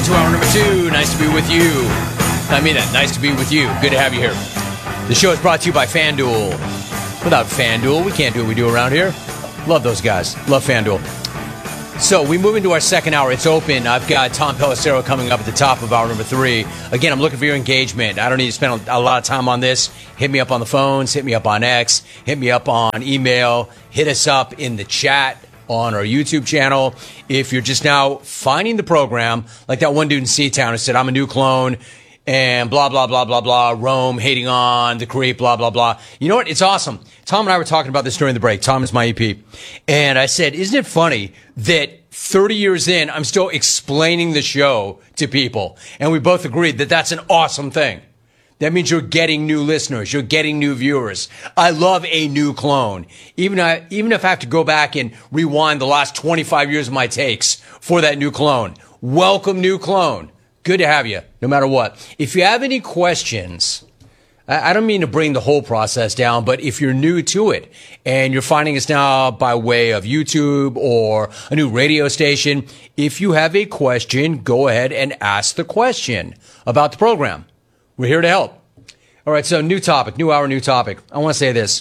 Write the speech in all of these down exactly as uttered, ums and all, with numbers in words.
to hour number two. Nice to be with you. I mean that. Nice to be with you. Good to have you here. The show is brought to you by FanDuel. Without FanDuel, we can't do what we do around here. Love those guys. Love FanDuel. So we move into our second hour. It's open. I've got Tom Pelissero coming up at the top of hour number three. Again, I'm looking for your engagement. I don't need to spend a lot of time on this. Hit me up on the phones. Hit me up on X. Hit me up on email. Hit us up in the chat on our YouTube channel. If you're just now finding the program, like that one dude in Seatown who said, I'm a new clone, and blah, blah, blah, blah, blah, Rome, hating on, the creep, blah, blah, blah. You know what? It's awesome. Tom and I were talking about this during the break. Tom is my E P. And I said, isn't it funny that thirty years in, I'm still explaining the show to people? And we both agreed that that's an awesome thing. That means you're getting new listeners. You're getting new viewers. I love a new clone. Even, I, even if I have to go back and rewind the last twenty-five years of my takes for that new clone. Welcome, new clone. Good to have you, no matter what. If you have any questions, I, I don't mean to bring the whole process down, but if you're new to it and you're finding us now by way of YouTube or a new radio station, if you have a question, go ahead and ask the question about the program. We're here to help. All right, so new topic, new hour, new topic. I want to say this.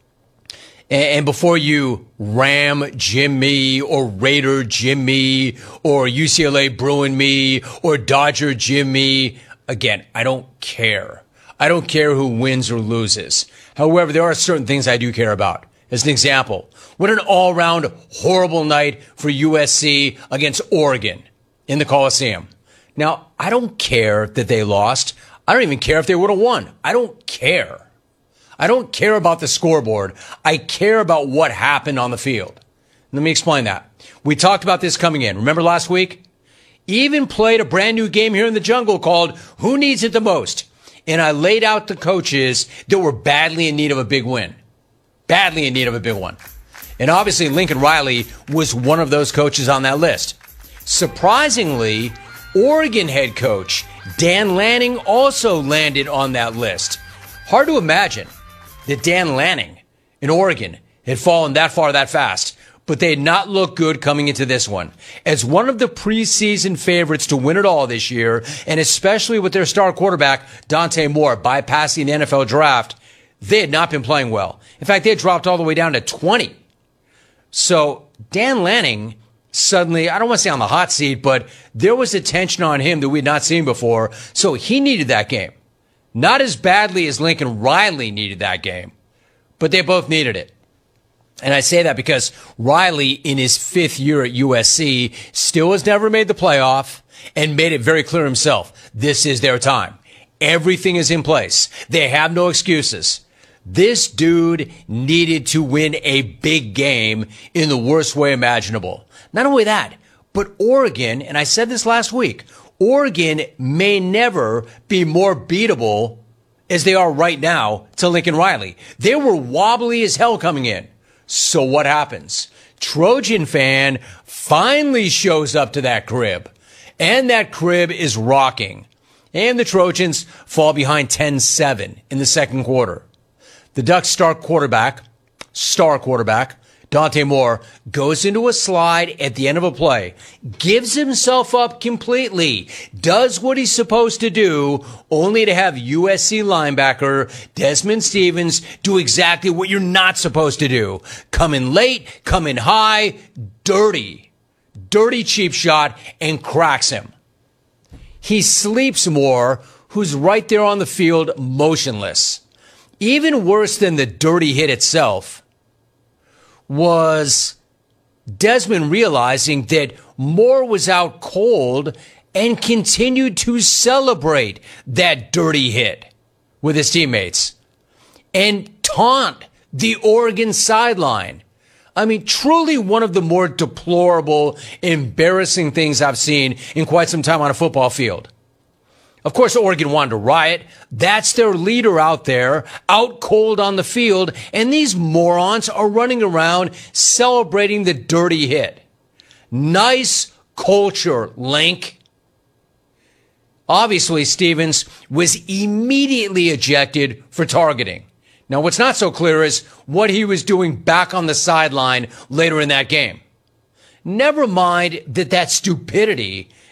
And, and before you Ram Jimmy or Raider Jimmy or U C L A Bruin me or Dodger Jimmy, again, I don't care. I don't care who wins or loses. However, there are certain things I do care about. As an example, what an all-around horrible night for U S C against Oregon in the Coliseum. Now, I don't care that they lost. I don't even care if they would have won. I don't care. I don't care about the scoreboard. I care about what happened on the field. Let me explain that. We talked about this coming in. Remember last week? Even played a brand new game here in the jungle called Who Needs It the Most? And I laid out the coaches that were badly in need of a big win. Badly in need of a big one. And obviously Lincoln Riley was one of those coaches on that list. Surprisingly, Oregon head coach Dan Lanning also landed on that list. Hard to imagine that Dan Lanning in Oregon had fallen that far that fast, but they had not looked good coming into this one. As one of the preseason favorites to win it all this year, and especially with their star quarterback, Dante Moore, bypassing the N F L draft, they had not been playing well. In fact, they had dropped all the way down to twenty. So Dan Lanning suddenly, I don't want to say on the hot seat, but there was a tension on him that we had not seen before. So he needed that game. Not as badly as Lincoln Riley needed that game, but they both needed it. And I say that because Riley, in his fifth year at U S C, still has never made the playoff and made it very clear himself. This is their time. Everything is in place. They have no excuses. This dude needed to win a big game in the worst way imaginable. Not only that, but Oregon, and I said this last week, Oregon may never be more beatable as they are right now to Lincoln Riley. They were wobbly as hell coming in. So what happens? Trojan fan finally shows up to that crib, and that crib is rocking. And the Trojans fall behind ten seven in the second quarter. The Ducks star quarterback, star quarterback, Dante Moore, goes into a slide at the end of a play, gives himself up completely, does what he's supposed to do, only to have U S C linebacker Desmond Stevens do exactly what you're not supposed to do. Come in late, come in high, dirty, dirty cheap shot, and cracks him. He sleeps Moore, who's right there on the field, motionless. Even worse than the dirty hit itself was Desmond realizing that Moore was out cold and continued to celebrate that dirty hit with his teammates and taunt the Oregon sideline. I mean, truly one of the more deplorable, embarrassing things I've seen in quite some time on a football field. Of course, Oregon wanted to riot. That's their leader out there, out cold on the field, and these morons are running around celebrating the dirty hit. Nice culture, Link. Obviously, Stevens was immediately ejected for targeting. Now, what's not so clear is what he was doing back on the sideline later in that game. Never mind that that stupidity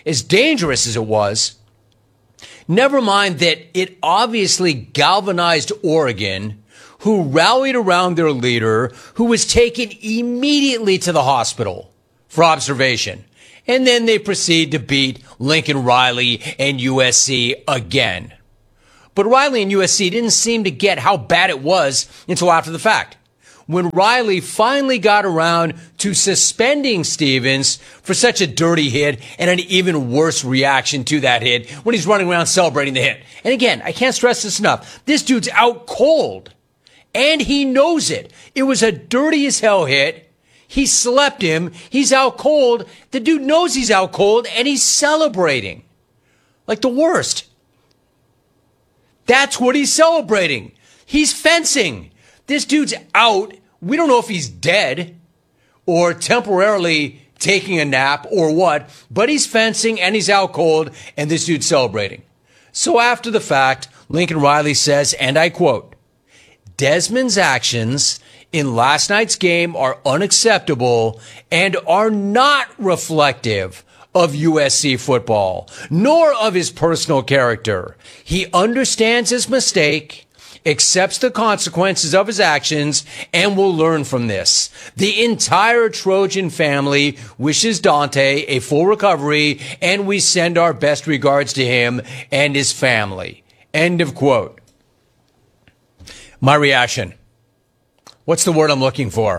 as dangerous as it was, never mind that it obviously galvanized Oregon, who rallied around their leader, who was taken immediately to the hospital for observation. And then they proceed to beat Lincoln Riley and U S C again. But Riley and U S C didn't seem to get how bad it was until after the fact, when Riley finally got around to suspending Stevens for such a dirty hit and an even worse reaction to that hit when he's running around celebrating the hit. And again, I can't stress this enough. This dude's out cold, and he knows it. It was a dirty as hell hit. He slept him. He's out cold. The dude knows he's out cold, and he's celebrating like the worst. That's what he's celebrating. He's fencing. This dude's out. We don't know if he's dead or temporarily taking a nap or what, but he's fencing and he's out cold, and this dude's celebrating. So after the fact, Lincoln Riley says, and I quote, "Desmond's actions in last night's game are unacceptable and are not reflective of U S C football, nor of his personal character. He understands his mistake, accepts the consequences of his actions, and will learn from this. The entire Trojan family wishes Dante a full recovery, and we send our best regards to him and his family." End of quote. My reaction. What's the word I'm looking for?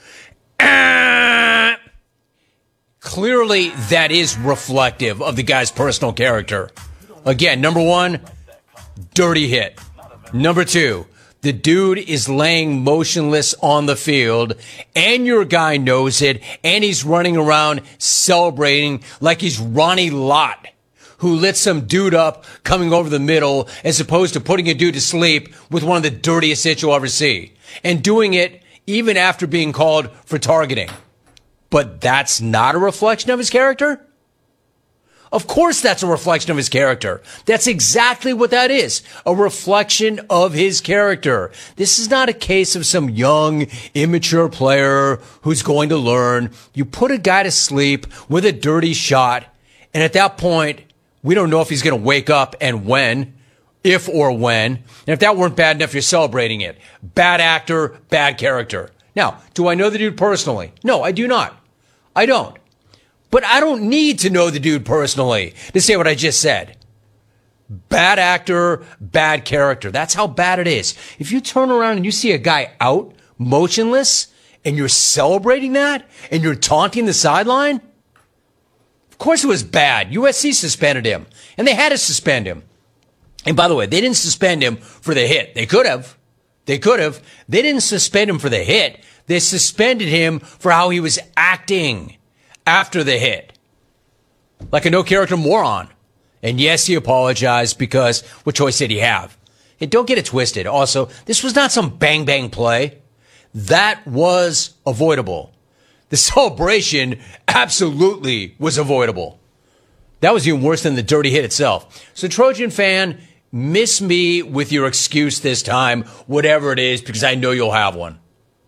Ah! Clearly, that is reflective of the guy's personal character. Again, number one, dirty hit. Number two, the dude is laying motionless on the field, and your guy knows it, and he's running around celebrating like he's Ronnie Lott, who lit some dude up coming over the middle as opposed to putting a dude to sleep with one of the dirtiest hits you'll ever see, and doing it even after being called for targeting. But that's not a reflection of his character? Of course that's a reflection of his character. That's exactly what that is. A reflection of his character. This is not a case of some young, immature player who's going to learn. You put a guy to sleep with a dirty shot, and at that point, we don't know if he's going to wake up and when, if or when. And if that weren't bad enough, you're celebrating it. Bad actor, bad character. Now, do I know the dude personally? No, I do not. I don't. But I don't need to know the dude personally to say what I just said. Bad actor, bad character. That's how bad it is. If you turn around and you see a guy out, motionless, and you're celebrating that, and you're taunting the sideline, of course it was bad. U S C suspended him, and they had to suspend him. And by the way, they didn't suspend him for the hit. They could have. They could have. They didn't suspend him for the hit. They suspended him for how he was acting after the hit, like a no-character moron. And yes, he apologized because what choice did he have? And don't get it twisted. Also, this was not some bang-bang play. That was avoidable. The celebration absolutely was avoidable. That was even worse than the dirty hit itself. So, Trojan fan, miss me with your excuse this time, whatever it is, because I know you'll have one.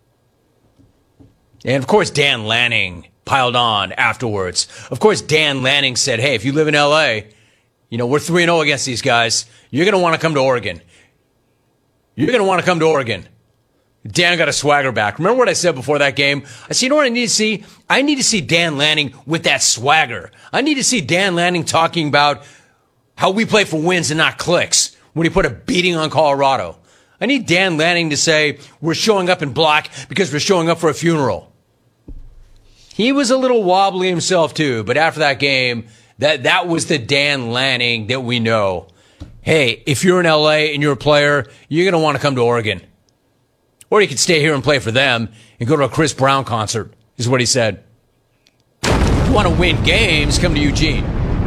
And, of course, Dan Lanning piled on afterwards. Of course, Dan Lanning said, hey, if you live in L A, you know, we're three and oh against these guys. You're going to want to come to Oregon. You're going to want to come to Oregon. Dan got a swagger back. Remember what I said before that game? I said, you know what I need to see? I need to see Dan Lanning with that swagger. I need to see Dan Lanning talking about how we play for wins and not clicks when he put a beating on Colorado. I need Dan Lanning to say, we're showing up in black because we're showing up for a funeral. He was a little wobbly himself too, but after that game, that, that was the Dan Lanning that we know. Hey, if you're in L A and you're a player, you're going to want to come to Oregon. Or you could stay here and play for them and go to a Chris Brown concert, is what he said. If you want to win games, come to Eugene.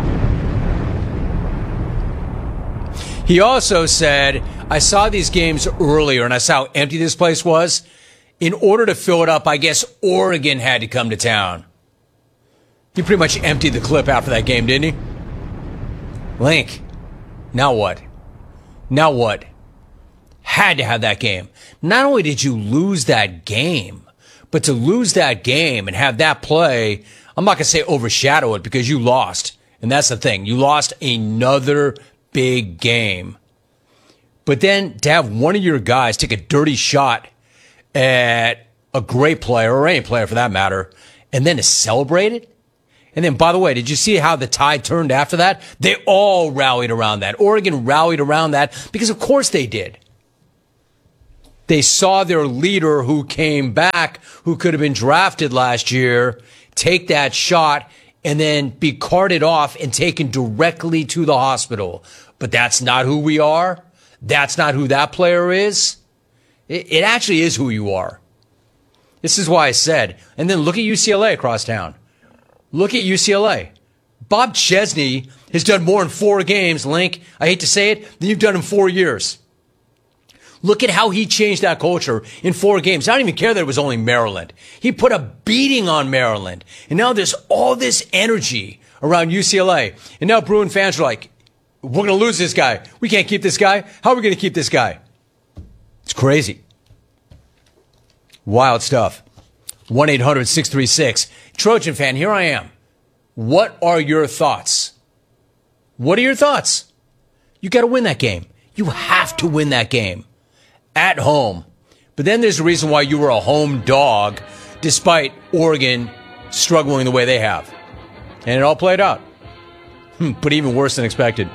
He also said, I saw these games earlier and I saw how empty this place was. In order to fill it up, I guess Oregon had to come to town. He pretty much emptied the clip after that game, didn't he? Link, now what? Now what? Had to have that game. Not only did you lose that game, but to lose that game and have that play, I'm not going to say overshadow it because you lost And that's the thing. You lost another big game. But then to have one of your guys take a dirty shot at a great player, or any player for that matter, and then to celebrate it? And then, by the way, did you see how the tide turned after that? They all rallied around that. Oregon rallied around that because, of course, they did. They saw their leader who came back, who could have been drafted last year, take that shot and then be carted off and taken directly to the hospital. But that's not who we are. That's not who that player is. It, it actually is who you are. This is why I said, and then look at U C L A across town. Look at U C L A. Bob Chesney has done more in four games, Link, I hate to say it, than you've done in four years. Look at how he changed that culture in four games. I don't even care that it was only Maryland. He put a beating on Maryland. And now there's all this energy around U C L A. And now Bruin fans are like, we're going to lose this guy. We can't keep this guy. How are we going to keep this guy? It's crazy. Wild stuff. one eight hundred six three six. Trojan fan, here I am. What are your thoughts? What are your thoughts? You got to win that game. You have to win that game. At home. But then there's a reason why you were a home dog despite Oregon struggling the way they have. And it all played out. Hmm, but even worse than expected.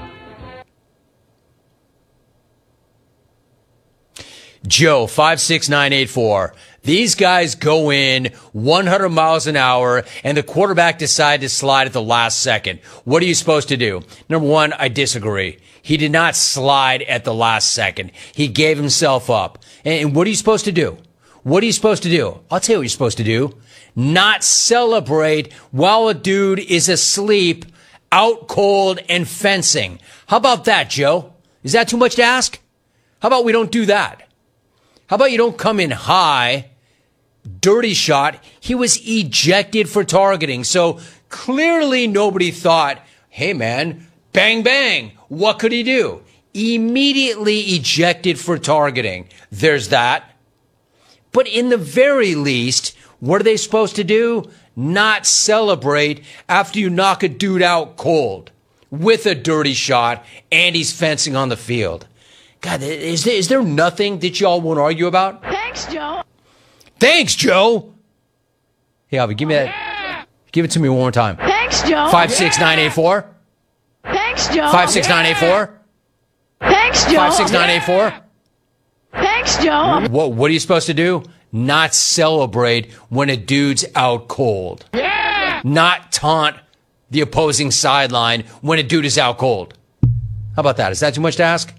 Joe, five six nine eight four. These guys go in one hundred miles an hour and the quarterback decided to slide at the last second. What are you supposed to do? Number one, I disagree. He did not slide at the last second. He gave himself up. And what are you supposed to do? What are you supposed to do? I'll tell you what you're supposed to do. Not celebrate while a dude is asleep, out cold and fencing. How about that, Joe? Is that too much to ask? How about we don't do that? How about you don't come in high, dirty shot? He was ejected for targeting. So clearly nobody thought, hey man, bang, bang. What could he do? Immediately ejected for targeting. There's that. But in the very least, what are they supposed to do? Not celebrate after you knock a dude out cold with a dirty shot and he's fencing on the field. God, is there, is there nothing that y'all won't argue about? Thanks, Joe. Thanks, Joe. Hey, Alvy, give me that. Give it to me one more time. Thanks, Joe. Five six nine eight four. Thanks, Joe. Five six nine eight four. Thanks, Joe. Five six nine eight four. Thanks, Joe. What What are you supposed to do? Not celebrate when a dude's out cold. Yeah. Not taunt the opposing sideline when a dude is out cold. How about that? Is that too much to ask?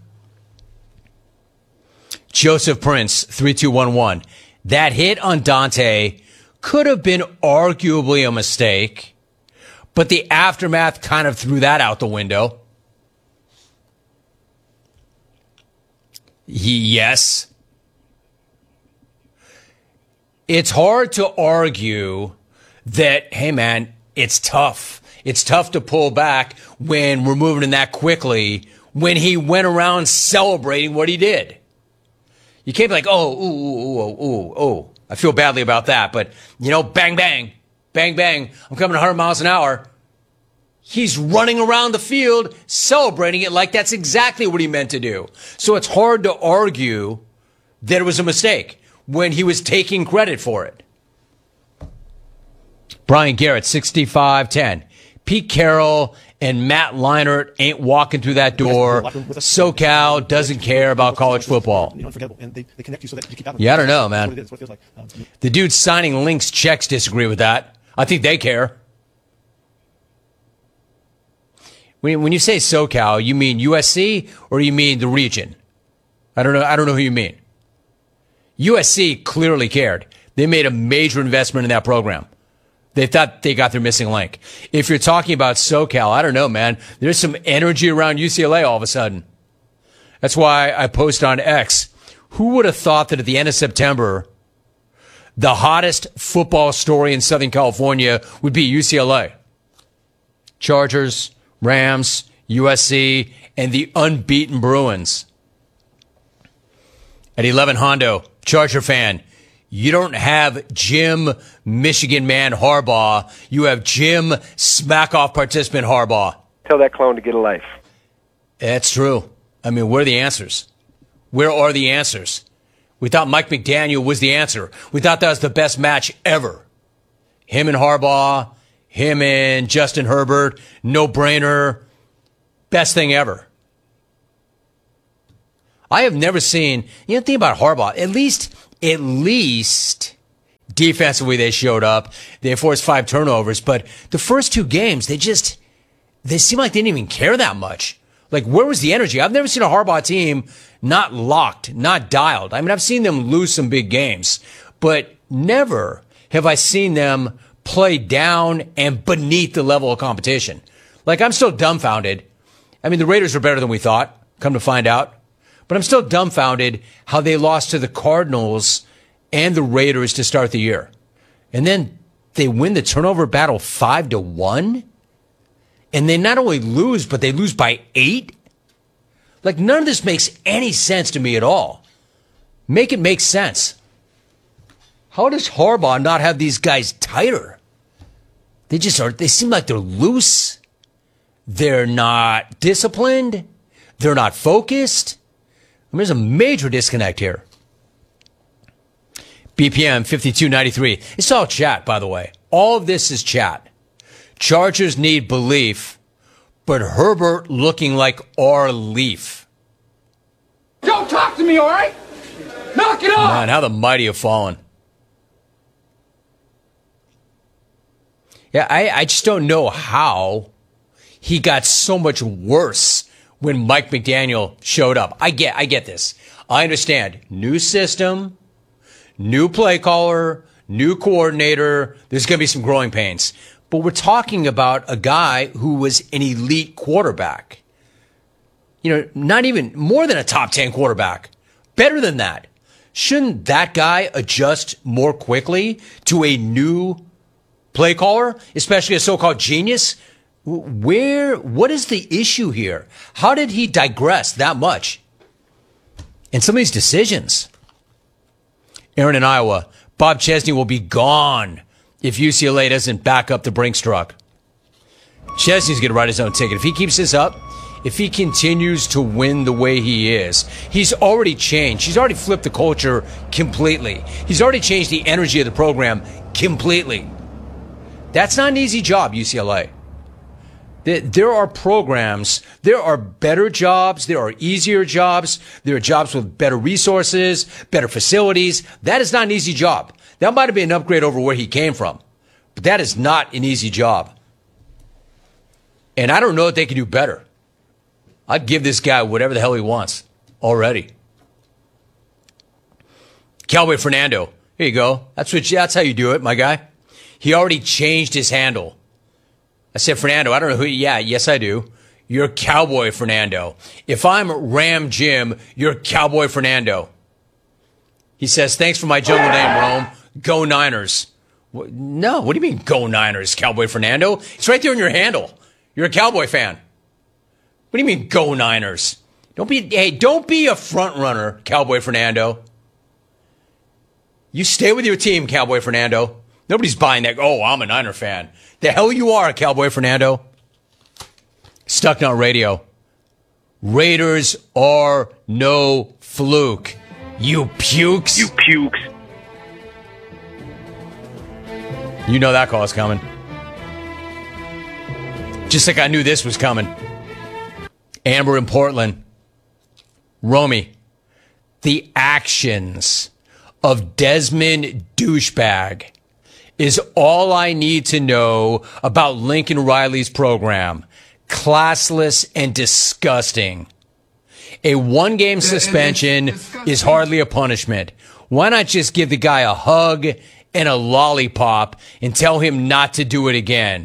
Joseph Prince, three two one one. That hit on Dante could have been arguably a mistake, but the aftermath kind of threw that out the window. Yes. It's hard to argue that, hey man, it's tough. It's tough to pull back when we're moving in that quickly when he went around celebrating what he did. You can't be like, oh, ooh, ooh, ooh, ooh, ooh. I feel badly about that. But, you know, bang, bang, bang, bang. I'm coming one hundred miles an hour. He's running around the field celebrating it like that's exactly what he meant to do. So it's hard to argue that it was a mistake when he was taking credit for it. Brian Garrett, sixty-five ten. Pete Carroll and Matt Leinart ain't walking through that door. SoCal doesn't care about college football. Yeah, I don't know, man. The dudes signing Link's checks disagree with that. I think they care. When you say SoCal, you mean U S C or you mean the region? I don't know. I don't know who you mean. U S C clearly cared. They made a major investment in that program. They thought they got their missing link. If you're talking about SoCal, I don't know, man. There's some energy around U C L A all of a sudden. That's why I post on X. Who would have thought that at the end of September, the hottest football story in Southern California would be U C L A? Chargers, Rams, U S C, and the unbeaten Bruins. At eleven Hondo, Charger fan, You don't have Jim Michigan man Harbaugh. You have Jim smack-off participant Harbaugh. Tell that clone to get a life. That's true. I mean, where are the answers? Where are the answers? We thought Mike McDaniel was the answer. We thought that was the best match ever. Him and Harbaugh, him and Justin Herbert, no-brainer, best thing ever. I have never seen, you know, think about Harbaugh, at least, at least defensively they showed up. They forced five turnovers, but the first two games, they just, they seem like they didn't even care that much. Like, where was the energy? I've never seen a Harbaugh team not locked, not dialed. I mean, I've seen them lose some big games, but never have I seen them play down and beneath the level of competition. Like, I'm still dumbfounded. I mean, the Raiders are better than we thought, come to find out. But I'm still dumbfounded how they lost to the Cardinals and the Raiders to start the year. And then they win the turnover battle five to one. And they not only lose, but they lose by eight. Like, none of this makes any sense to me at all. Make it make sense. How does Harbaugh not have these guys tighter? They just are, they seem like they're loose. They're not disciplined. They're not focused. I mean, there's a major disconnect here. B P M fifty-two ninety-three. It's all chat, by the way. All of this is chat. Chargers need belief, but Herbert looking like our Leaf. Don't talk to me, all right? Knock it off! Man, how the mighty have fallen. Yeah, I, I just don't know how he got so much worse when Mike McDaniel showed up. I get, I get this. I understand. New system, new play caller, new coordinator. There's going to be some growing pains. But we're talking about a guy who was an elite quarterback. You know, not even more than a top ten quarterback. Better than that. Shouldn't that guy adjust more quickly to a new play caller, especially a so-called genius? Where, what is the issue here? How did he digress that much? And some of these decisions. Aaron in Iowa, Bob Chesney will be gone if U C L A doesn't back up the Brinks truck. Chesney's going to write his own ticket. If he keeps this up, if he continues to win the way he is, he's already changed. He's already flipped the culture completely. He's already changed the energy of the program completely. That's not an easy job, U C L A. There are programs, there are better jobs, there are easier jobs, there are jobs with better resources, better facilities. That is not an easy job. That might have been an upgrade over where he came from, but that is not an easy job. And I don't know if they can do better. I'd give this guy whatever the hell he wants already. Cowboy Fernando, here you go. That's what. That's how you do it, my guy. He already changed his handle. I said, Fernando, I don't know who, yeah, yes I do. You're Cowboy Fernando. If I'm Ram Jim, you're Cowboy Fernando. He says, thanks for my jungle name, Rome. Go Niners. What, no, what do you mean, go Niners, Cowboy Fernando? It's right there in your handle. You're a Cowboy fan. What do you mean, go Niners? Don't be, hey, don't be a front runner, Cowboy Fernando. You stay with your team, Cowboy Fernando. Nobody's buying that. Oh, I'm a Niner fan. The hell you are, Cowboy Fernando. Stucknut Radio. Raiders are no fluke. You pukes. You pukes. You know that call is coming. Just like I knew this was coming. Amber in Portland. Romy. The actions of Desmond Douchebag is all I need to know about Lincoln Riley's program. Classless and disgusting. A one-game suspension is hardly a punishment. Why not just give the guy a hug and a lollipop and tell him not to do it again?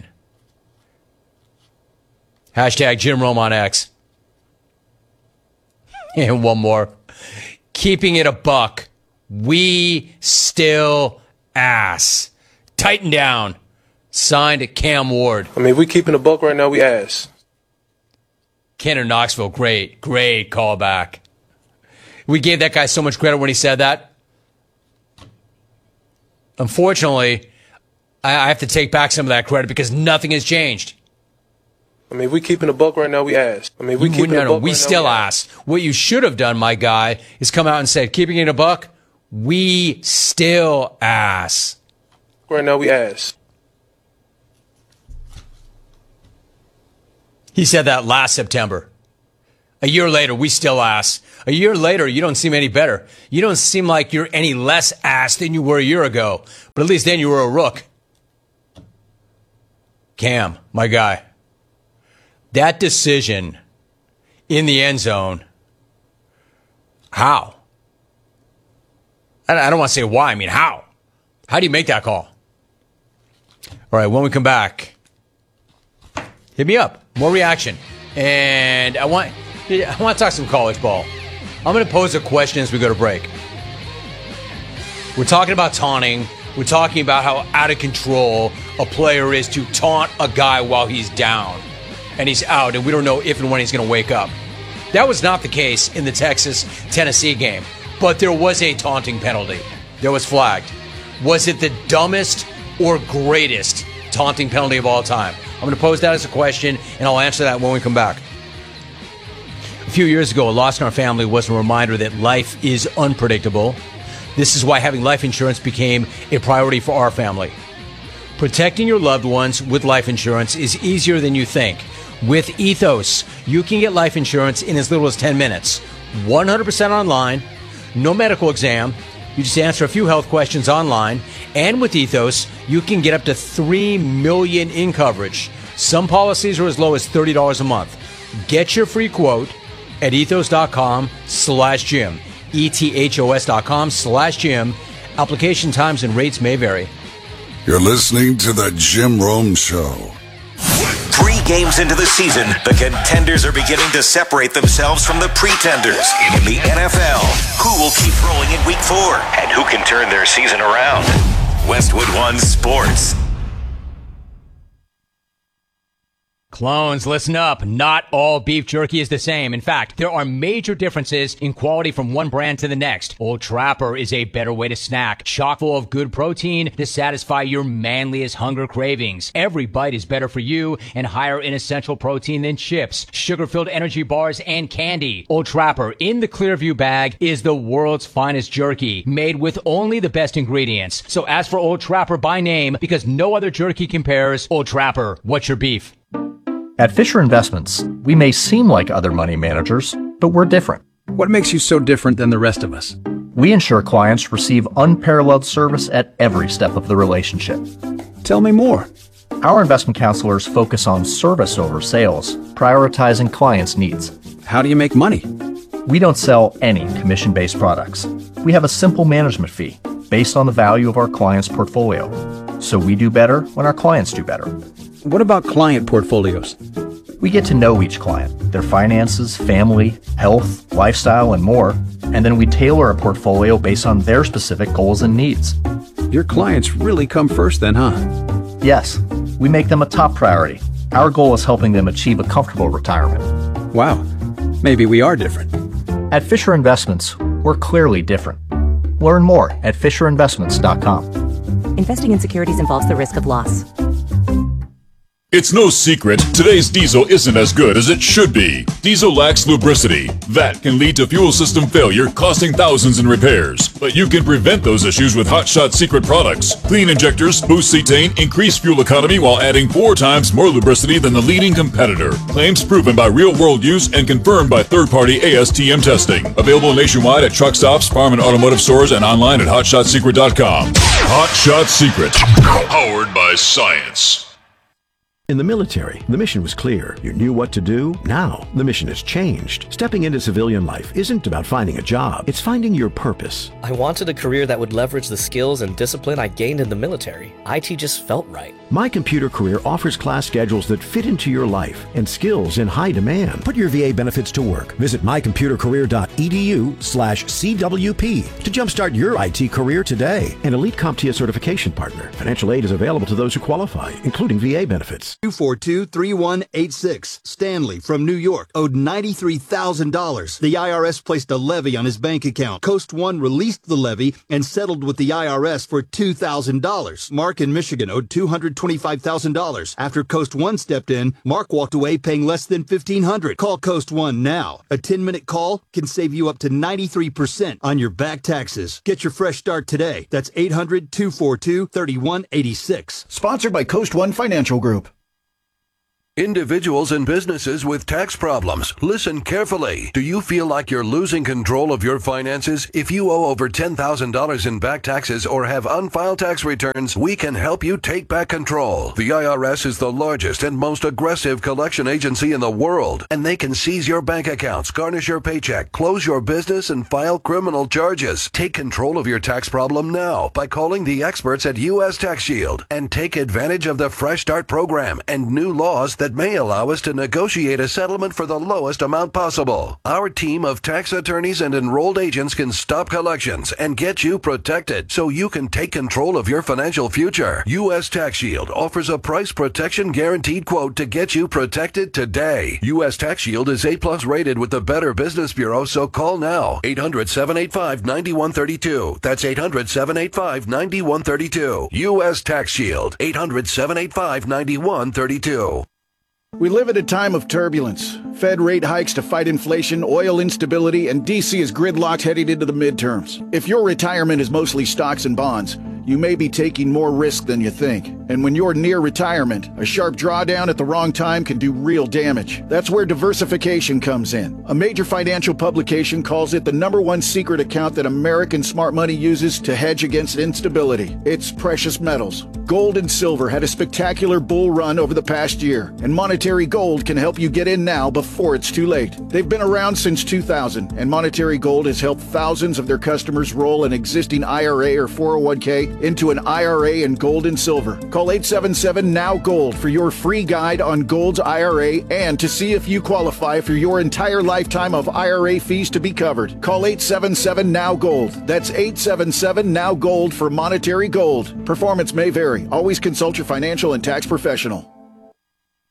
Hashtag Jim Rome on X. And one more. Keeping it a buck. We still ass. Tighten down. Signed, Cam Ward. I mean, if we keeping a buck right now, we ass. Ken in Knoxville, great, great callback. We gave that guy so much credit when he said that. Unfortunately, I, I have to take back some of that credit because nothing has changed. I mean, if we keeping a buck right now, we ass. I mean, if we keeping no, a no, buck we right still now, we ass. What you should have done, my guy, is come out and said, keeping it a buck, we still ass. Right now, we ass. He said that last September. A year later, we still ass. A year later, you don't seem any better. You don't seem like you're any less ass than you were a year ago. But at least then you were a rook. Cam, my guy. That decision in the end zone, how? I don't want to say why. I mean, how? How do you make that call? All right, when we come back, hit me up. More reaction. And I want, I want to talk some college ball. I'm going to pose a question as we go to break. We're talking about taunting. We're talking about how out of control a player is to taunt a guy while he's down and he's out, and we don't know if and when he's going to wake up. That was not the case in the Texas-Tennessee game, but there was a taunting penalty that was flagged. Was it the dumbest or greatest taunting penalty of all time? I'm going to pose that as a question, and I'll answer that when we come back. A few years ago, a loss in our family was a reminder that life is unpredictable. This is why having life insurance became a priority for our family. Protecting your loved ones with life insurance is easier than you think. With Ethos, you can get life insurance in as little as ten minutes. one hundred percent online, no medical exam. You just answer a few health questions online. And with Ethos, you can get up to three million dollars in coverage. Some policies are as low as thirty dollars a month. Get your free quote at ethos.com slash Jim. E-T-H-O-S dot com slash Jim. Application times and rates may vary. You're listening to The Jim Rome Show. Three games into the season, the contenders are beginning to separate themselves from the pretenders. In the N F L, who will keep rolling in week four? And who can turn their season around? Westwood One Sports. Clones, listen up. Not all beef jerky is the same. In fact, there are major differences in quality from one brand to the next. Old Trapper is a better way to snack, chock full of good protein to satisfy your manliest hunger cravings. Every bite is better for you and higher in essential protein than chips, sugar-filled energy bars, and candy. Old Trapper in the Clearview bag is the world's finest jerky, made with only the best ingredients. So ask for Old Trapper by name because no other jerky compares. Old Trapper, what's your beef? At Fisher Investments, we may seem like other money managers, but we're different. What makes you so different than the rest of us? We ensure clients receive unparalleled service at every step of the relationship. Tell me more. Our investment counselors focus on service over sales, prioritizing clients' needs. How do you make money? We don't sell any commission-based products. We have a simple management fee based on the value of our clients' portfolio. So we do better when our clients do better. What about client portfolios? We get to know each client, their finances, family, health, lifestyle, and more, and then we tailor a portfolio based on their specific goals and needs. Your clients really come first then, huh? Yes, we make them a top priority. Our goal is helping them achieve a comfortable retirement. Wow, maybe we are different. At Fisher Investments, we're clearly different. Learn more at fisher investments dot com. Investing in securities involves the risk of loss. It's no secret, today's diesel isn't as good as it should be. Diesel lacks lubricity. That can lead to fuel system failure, costing thousands in repairs. But you can prevent those issues with Hot Shot Secret products. Clean injectors, boost cetane, increase fuel economy while adding four times more lubricity than the leading competitor. Claims proven by real-world use and confirmed by third-party A S T M testing. Available nationwide at truck stops, farm and automotive stores, and online at hot shot secret dot com. Hot Shot Secret. Powered by science. In the military, the mission was clear. You knew what to do. Now, the mission has changed. Stepping into civilian life isn't about finding a job. It's finding your purpose. I wanted a career that would leverage the skills and discipline I gained in the military. I T just felt right. My Computer Career offers class schedules that fit into your life and skills in high demand. Put your V A benefits to work. Visit my computer career dot e d u slash C W P to jumpstart your I T career today. An Elite CompTIA certification partner. Financial aid is available to those who qualify, including V A benefits. two four two, three one eight six. Stanley from New York owed ninety-three thousand dollars. The I R S placed a levy on his bank account. Coast One released the levy and settled with the I R S for two thousand dollars. Mark in Michigan owed two hundred twenty-five thousand dollars. After Coast One stepped in, Mark walked away paying less than fifteen hundred dollars. Call Coast One now. A ten-minute call can save you up to ninety-three percent on your back taxes. Get your fresh start today. That's eight hundred, two four two, three one eight six. Sponsored by Coast One Financial Group. Individuals and businesses with tax problems, listen carefully. Do you feel like you're losing control of your finances? If you owe over ten thousand dollars in back taxes or have unfiled tax returns, we can help you take back control. The I R S is the largest and most aggressive collection agency in the world, and they can seize your bank accounts, garnish your paycheck, close your business, and file criminal charges. Take control of your tax problem now by calling the experts at U S Tax Shield and take advantage of the Fresh Start program and new laws that may allow us to negotiate a settlement for the lowest amount possible. Our team of tax attorneys and enrolled agents can stop collections and get you protected so you can take control of your financial future. U S Tax Shield offers a price protection guaranteed quote to get you protected today. U S Tax Shield is A plus rated with the Better Business Bureau, so call now. eight hundred, seven eight five, nine one three two. That's eight hundred, seven eight five, nine one three two. U S Tax Shield. eight hundred, seven eight five, nine one three two. We live at a time of turbulence. Fed rate hikes to fight inflation, oil instability, and D C is gridlocked heading into the midterms. If your retirement is mostly stocks and bonds, you may be taking more risk than you think. And when you're near retirement, a sharp drawdown at the wrong time can do real damage. That's where diversification comes in. A major financial publication calls it the number one secret account that American smart money uses to hedge against instability. It's precious metals. Gold and silver had a spectacular bull run over the past year, and Monetary Gold can help you get in now before it's too late. They've been around since two thousand, and Monetary Gold has helped thousands of their customers roll an existing I R A or four oh one k into an I R A in gold and silver. Call eight seven seven, N O W, GOLD for your free guide on Gold's I R A and to see if you qualify for your entire lifetime of I R A fees to be covered. Call eight seven seven, N O W, GOLD. That's eight seven seven, N O W, GOLD for Monetary Gold. Performance may vary. Always consult your financial and tax professional.